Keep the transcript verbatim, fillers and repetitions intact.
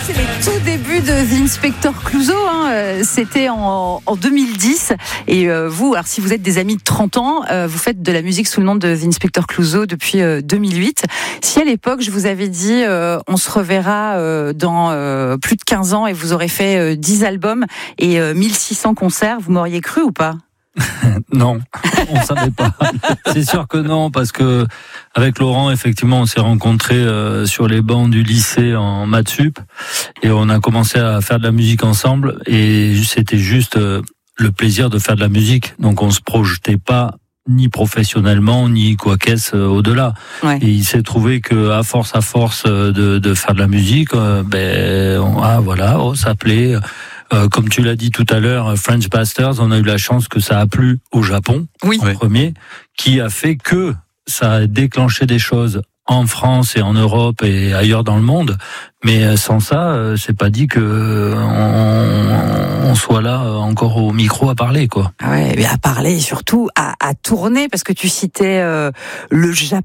C'est les tout débuts de The Inspector Clouseau, hein. C'était en, en deux mille dix. Et euh, vous, alors si vous êtes des amis de trente ans, euh, vous faites de la musique sous le nom de The Inspector Clouseau depuis euh, deux mille huit. Si à l'époque, je vous avais dit euh, on se reverra euh, dans euh, plus de quinze ans et vous aurez fait euh, dix albums et euh, mille six cents concerts, vous m'auriez cru ou pas ? Non, on savait pas. C'est sûr que non, parce que avec Laurent, effectivement, on s'est rencontrés euh, sur les bancs du lycée en maths sup et on a commencé à faire de la musique ensemble et c'était juste euh, le plaisir de faire de la musique. Donc on se projetait pas ni professionnellement ni quoi qu'est-ce euh, au-delà. Ouais. Et il s'est trouvé que à force à force de, de faire de la musique, euh, ben on, ah voilà, oh, ça plaît. Euh, comme tu l'as dit tout à l'heure, French Bastards, on a eu la chance que ça a plu au Japon, oui. en premier, qui a fait que ça a déclenché des choses en France et en Europe et ailleurs dans le monde. Mais sans ça, c'est pas dit que on, on soit là encore au micro à parler, quoi. Ah ouais, mais à parler et surtout à, à tourner, parce que tu citais euh, le Japon.